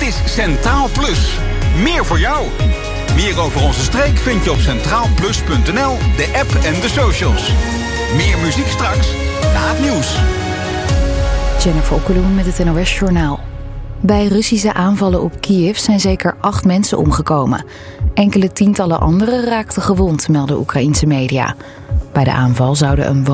is Centraal Plus. Meer voor jou. Meer over onze streek vind je op centraalplus.nl, de app en de socials. Meer muziek straks na het nieuws. Jennifer Okkeloen met het NOS-journaal. Bij Russische aanvallen op Kiev zijn zeker 8 mensen omgekomen. Enkele tientallen anderen raakten gewond, melden Oekraïense media. Bij de aanval zouden een